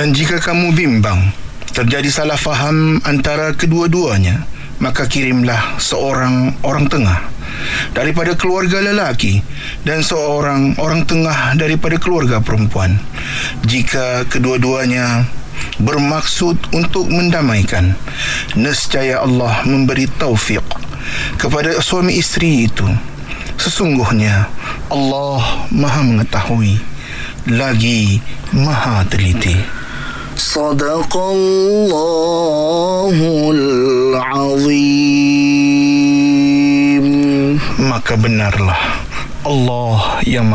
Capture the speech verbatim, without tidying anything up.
Dan jika kamu bimbang terjadi salah faham antara kedua-duanya, maka kirimlah seorang orang tengah daripada keluarga lelaki dan seorang orang tengah daripada keluarga perempuan. Jika kedua-duanya bermaksud untuk mendamaikan, nescaya Allah memberi taufik kepada suami isteri itu. Sesungguhnya Allah Maha mengetahui lagi Maha teliti. Sadaqallahul azim. Maka benarlah Allah yang